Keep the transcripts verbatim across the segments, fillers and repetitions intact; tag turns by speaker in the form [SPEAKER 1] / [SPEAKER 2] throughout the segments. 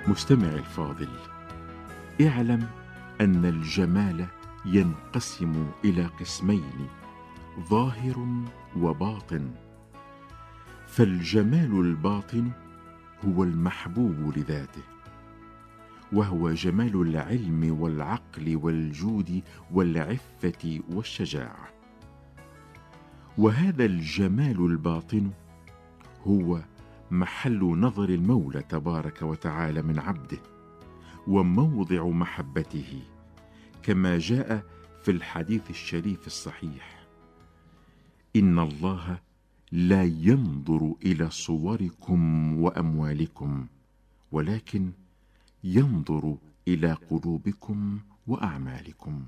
[SPEAKER 1] مستمعي الفاضل، اعلم أن الجمال ينقسم إلى قسمين: ظاهر وباطن. فالجمال الباطن هو المحبوب لذاته، وهو جمال العلم والعقل والجود والعفة والشجاعة. وهذا الجمال الباطن هو محل نظر المولى تبارك وتعالى من عبده، وموضع محبته، كما جاء في الحديث الشريف الصحيح: إن الله لا ينظر إلى صوركم وأموالكم، ولكن ينظر إلى قلوبكم وأعمالكم.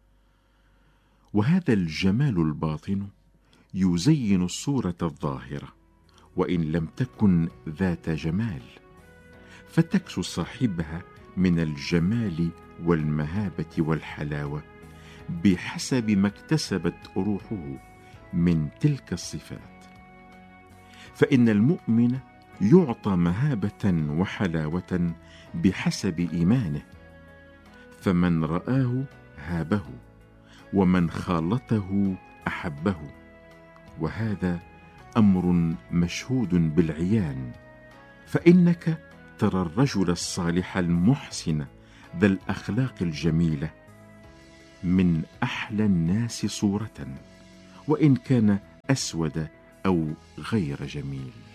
[SPEAKER 1] وهذا الجمال الباطن يزين الصورة الظاهرة، وإن لم تكن ذات جمال، فتكسو صاحبها من الجمال والمهابة والحلاوة بحسب ما اكتسبت روحه من تلك الصفات. فإن المؤمن يعطى مهابة وحلاوة بحسب إيمانه، فمن رآه هابه، ومن خالطه أحبه. وهذا أمر مشهود بالعيان، فإنك ترى الرجل الصالح المحسن ذا الأخلاق الجميلة من أحلى الناس صورة، وإن كان أسود أو غير جميل.